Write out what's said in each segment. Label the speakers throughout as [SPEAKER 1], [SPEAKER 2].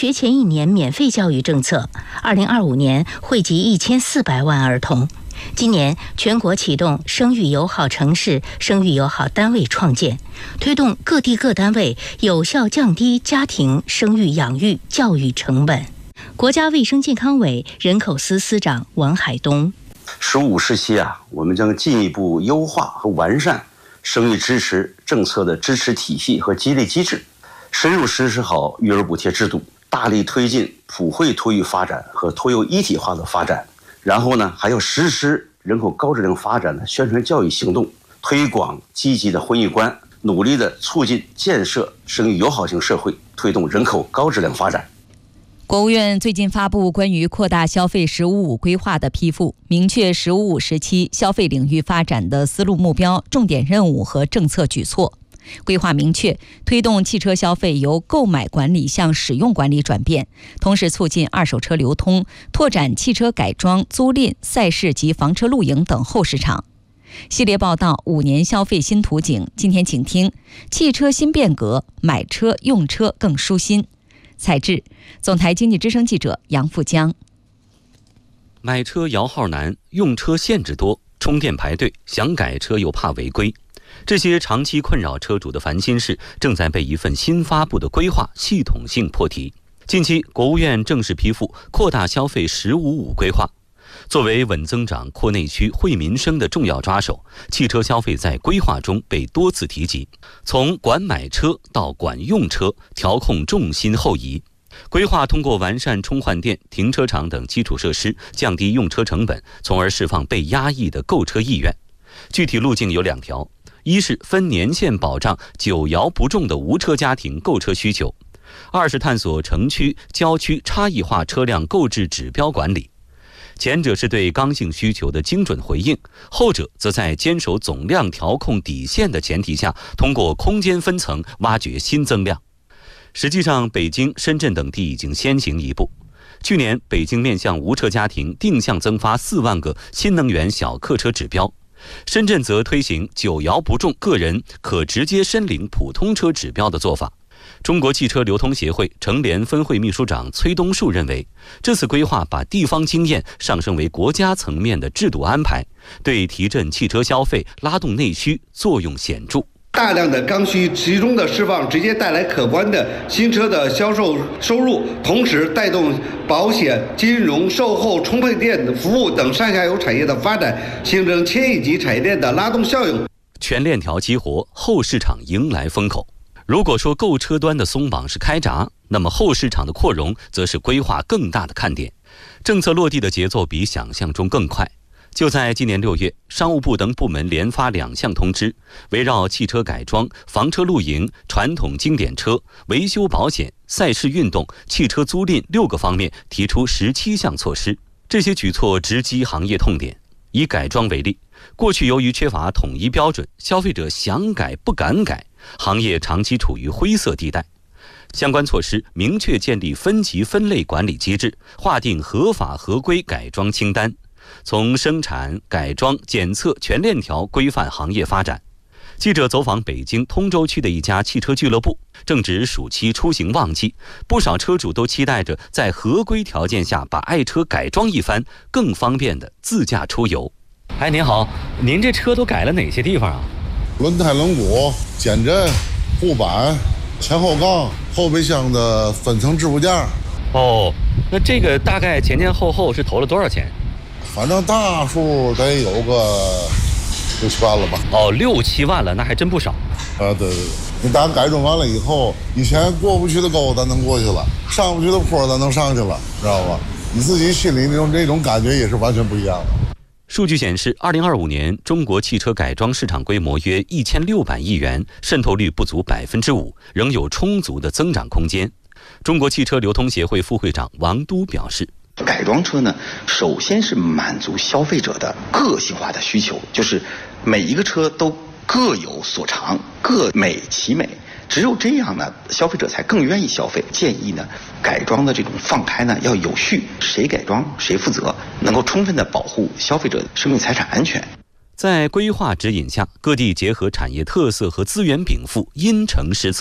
[SPEAKER 1] 学前1年免费教育政策，2025年惠及1400万儿童。今年全国启动生育友好城市、生育友好单位创建，推动各地各单位有效降低家庭生育养育教育成本。国家卫生健康委人口司司长王海东
[SPEAKER 2] ，15时期我们将进一步优化和完善生育支持政策的支持体系和激励机制，深入实施好育儿补贴制度，大力推进普惠托育发展和托幼一体化的发展。然后呢，还要实施人口高质量发展的宣传教育行动，推广积极的婚育观，努力的促进建设生育友好型社会，推动人口高质量发展。
[SPEAKER 3] 国务院最近发布关于扩大消费“十五五”规划的批复，明确“十五五”时期消费领域发展的思路目标、重点任务和政策举措。规划明确，推动汽车消费由购买管理向使用管理转变，同时促进二手车流通，拓展汽车改装、租赁、赛事及房车露营等后市场。系列报道5年消费新图景，今天请听汽车新变革，买车用车更舒心。采制总台经济之声记者杨富江。
[SPEAKER 4] 买车摇号难，用车限制多，充电排队，想改车又怕违规，这些长期困扰车主的烦心事正在被一份新发布的规划系统性破题。近期国务院正式批复扩大消费“十五五”规划，作为稳增长、扩内需、惠民生的重要抓手，汽车消费在规划中被多次提及，从管买车到管用车，调控重心后移。规划通过完善充换店、停车场等基础设施，降低用车成本，从而释放被压抑的购车意愿。具体路径有2条，一是分年限保障久摇不中的无车家庭购车需求，二是探索城区、郊区差异化车辆购置指标管理。前者是对刚性需求的精准回应，后者则在坚守总量调控底线的前提下，通过空间分层挖掘新增量。实际上，北京、深圳等地已经先行一步。去年，北京面向无车家庭定向增发4万个新能源小客车指标，深圳则推行久摇不中个人可直接申领普通车指标的做法。中国汽车流通协会成联分会秘书长崔东树认为，这次规划把地方经验上升为国家层面的制度安排，对提振汽车消费、拉动内需作用显著。
[SPEAKER 5] 大量的刚需集中的释放，直接带来可观的新车的销售收入，同时带动保险、金融、售后、充配电服务等上下游产业的发展，形成千亿级产业链的拉动效应。
[SPEAKER 4] 全链条激活，后市场迎来风口。如果说购车端的松绑是开闸，那么后市场的扩容则是规划更大的看点。政策落地的节奏比想象中更快。就在今年6月，商务部等部门连发2项通知，围绕汽车改装、房车露营、传统经典车、维修保险、赛事运动、汽车租赁6个方面提出17项措施。这些举措直击行业痛点。以改装为例，过去由于缺乏统一标准，消费者想改不敢改，行业长期处于灰色地带。相关措施明确建立分级分类管理机制，划定合法合规改装清单，从生产、改装、检测全链条规范行业发展。记者走访北京通州区的一家汽车俱乐部，正值暑期出行旺季，不少车主都期待着在合规条件下把爱车改装一番，更方便的自驾出游。您好，您这车都改了哪些地方啊？
[SPEAKER 6] 轮胎轮毂、减震、护板、前后杠、后备箱的分层置物件。
[SPEAKER 4] 那这个大概前后是投了多少钱？
[SPEAKER 6] 反正大数得有个6、7万了吧。
[SPEAKER 4] 6、7万了，那还真不少。
[SPEAKER 6] 对，你当改装完了以后，以前过不去的沟咱能过去了，上不去的坡咱能上去了，知道吧？你自己心里那种感觉也是完全不一样的。
[SPEAKER 4] 数据显示，2025年中国汽车改装市场规模约1600亿元，渗透率不足5%，仍有充足的增长空间。中国汽车流通协会副会长王都表示，
[SPEAKER 7] 改装车呢，首先是满足消费者的个性化的需求，就是每一个车都各有所长，各美其美。只有这样呢，消费者才更愿意消费。建议呢，改装的这种放开呢要有序，谁改装谁负责，能够充分的保护消费者的生命财产安全。
[SPEAKER 4] 在规划指引下，各地结合产业特色和资源禀赋，因城施策。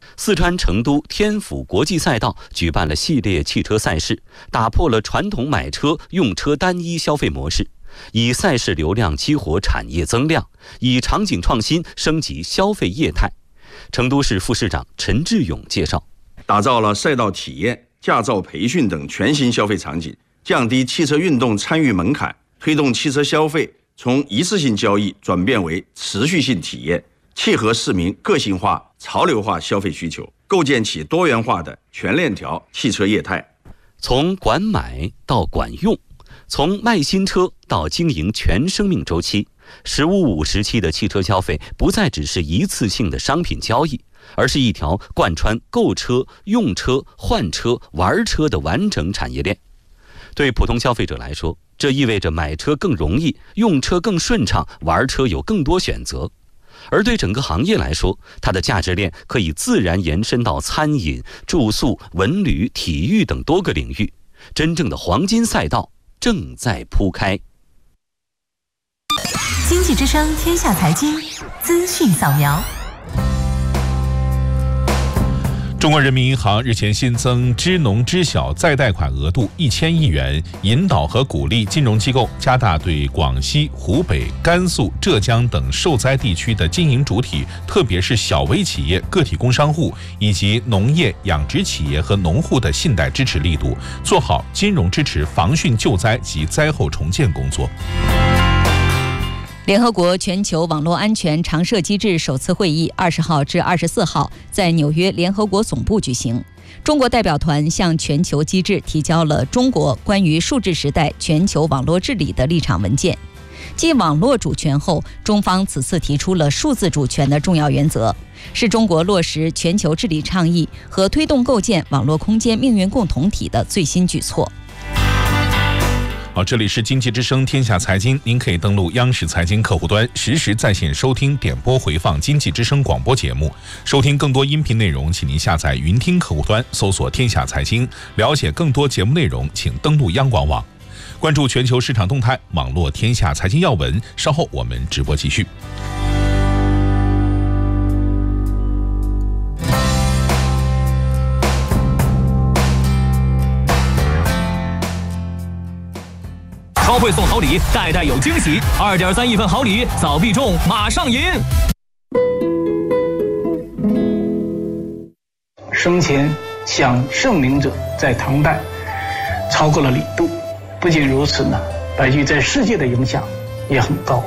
[SPEAKER 4] 四川成都天府国际赛道举办了系列汽车赛事，打破了传统买车用车单一消费模式，以赛事流量激活产业增量，以场景创新升级消费业态。成都市副市长陈志勇介绍，
[SPEAKER 8] 打造了赛道体验、驾照培训等全新消费场景，降低汽车运动参与门槛，推动汽车消费从一次性交易转变为持续性体验，切合市民个性化、潮流化消费需求，构建起多元化的全链条汽车业态。
[SPEAKER 4] 从管买到管用，从卖新车到经营全生命周期，“15+5”时期的汽车消费不再只是一次性的商品交易，而是一条贯穿购车、用车、换车、玩车的完整产业链。对普通消费者来说，这意味着买车更容易，用车更顺畅，玩车有更多选择。而对整个行业来说，它的价值链可以自然延伸到餐饮、住宿、文旅、体育等多个领域。真正的黄金赛道正在铺开。
[SPEAKER 9] 经济之声天下财经资讯扫描。
[SPEAKER 10] 中国人民银行日前新增支农支小再贷款额度1000亿元，引导和鼓励金融机构加大对广西、湖北、甘肃、浙江等受灾地区的经营主体，特别是小微企业、个体工商户以及农业、养殖企业和农户的信贷支持力度，做好金融支持防汛救灾及灾后重建工作。
[SPEAKER 3] 联合国全球网络安全常设机制首次会议20号至24号在纽约联合国总部举行。中国代表团向全球机制提交了中国关于数字时代全球网络治理的立场文件。继网络主权后，中方此次提出了数字主权的重要原则，是中国落实全球治理倡议和推动构建网络空间命运共同体的最新举措。
[SPEAKER 10] 好，这里是经济之声天下财经，您可以登录央视财经客户端实时在线收听、点播回放经济之声广播节目。收听更多音频内容，请您下载云听客户端，搜索天下财经。了解更多节目内容，请登录央广网。关注全球市场动态，网络天下财经要闻。稍后我们直播继续。
[SPEAKER 11] 超会送好礼，代代有惊喜。2.3亿份好礼，早必中，马上赢！
[SPEAKER 12] 生前想圣明者在唐代超过了李杜。不仅如此呢，白居在世界的影响也很高。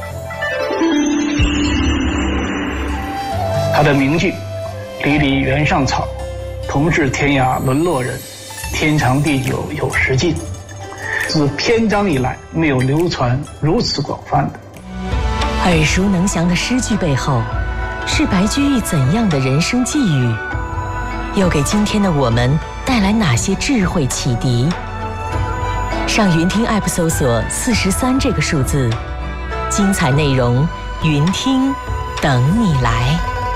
[SPEAKER 12] 他的名句“离离原上草，同是天涯沦落人，天长地久有时尽”，自篇章以来没有流传如此广泛的。
[SPEAKER 9] 耳熟能详的诗句背后，是白居易怎样的人生际遇？又给今天的我们带来哪些智慧启迪？上云听 App 搜索43这个数字，精彩内容云听等你来。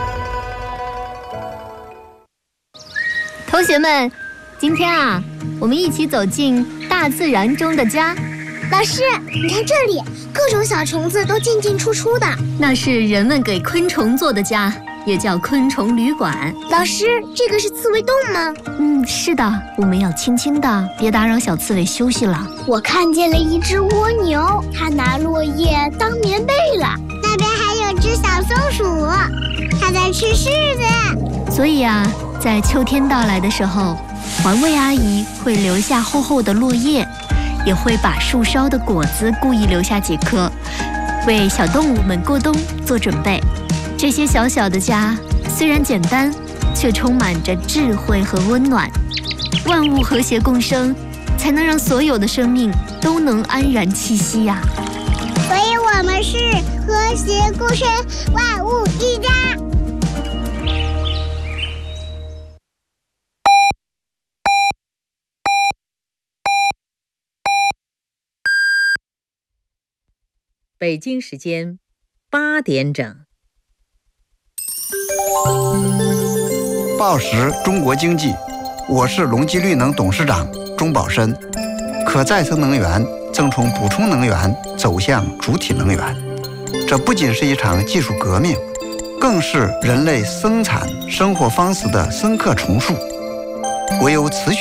[SPEAKER 13] 同学们，今天啊，我们一起走进大自然中的家。
[SPEAKER 14] 老师，你看这里，各种小虫子都进进出出的。
[SPEAKER 13] 那是人们给昆虫做的家，也叫昆虫旅馆。
[SPEAKER 14] 老师，这个是刺猬洞吗？
[SPEAKER 13] 是的，我们要轻轻的，别打扰小刺猬休息了。
[SPEAKER 14] 我看见了一只蜗牛，它拿落叶当棉被了。那边还有只小松鼠，它在吃柿子。
[SPEAKER 13] 所以啊，在秋天到来的时候，环卫阿姨会留下厚厚的落叶，也会把树梢的果子故意留下几颗，为小动物们过冬做准备。这些小小的家虽然简单，却充满着智慧和温暖。万物和谐共生，才能让所有的生命都能安然栖息呀。
[SPEAKER 14] 所以我们是和谐共生，万物一家。
[SPEAKER 1] 北京时间8点整。
[SPEAKER 15] 报时中国经济，我是隆基绿能董事长钟宝申。可再生能源正从补充能源走向主体能源，这不仅是一场技术革命， 更是人类生产生活方式的深刻重塑。唯有持续